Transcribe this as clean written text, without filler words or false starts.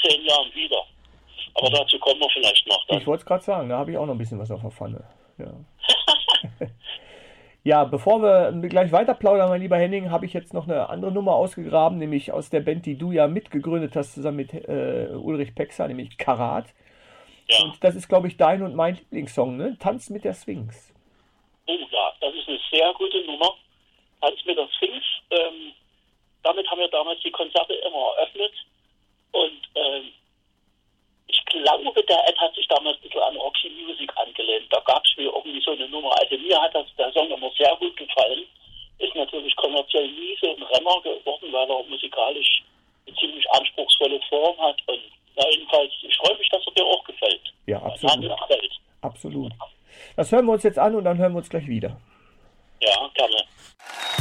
10 Jahren wieder. Aber dazu kommen wir vielleicht noch dann. Ich wollte es gerade sagen, da habe ich auch noch ein bisschen was auf der Pfanne. Ja. Ja, bevor wir gleich weiter plaudern, mein lieber Henning, habe ich jetzt noch eine andere Nummer ausgegraben, nämlich aus der Band, die du ja mitgegründet hast, zusammen mit Ulrich Pexer, nämlich Karat. Ja. Und das ist, glaube ich, dein und mein Lieblingssong, ne? Tanz mit der Sphinx. Oh ja, das ist eine sehr gute Nummer. Tanz mit der Sphinx. Damit haben wir damals die Konzerte immer eröffnet. Und ich glaube, der Ed hat sich damals ein bisschen an Roxy Music angelehnt. Da gab es mir irgendwie so eine Nummer. Also mir hat der Song immer sehr gut gefallen. Ist natürlich kommerziell nie so ein Renner geworden, weil er musikalisch eine ziemlich anspruchsvolle Form hat. Und jedenfalls, ich freue mich, dass er dir auch gefällt. Ja, absolut. Absolut. Das hören wir uns jetzt an und dann hören wir uns gleich wieder. Ja, gerne.